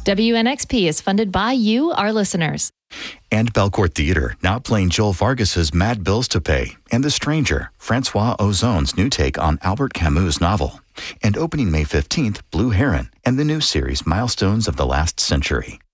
WNXP is funded by you, our listeners. And Belcourt Theater, now playing Joel Vargas's Mad Bills to Pay, and The Stranger, Francois Ozon's new take on Albert Camus' novel. And opening May 15th, Blue Heron, and the new series Milestones of the Last Century.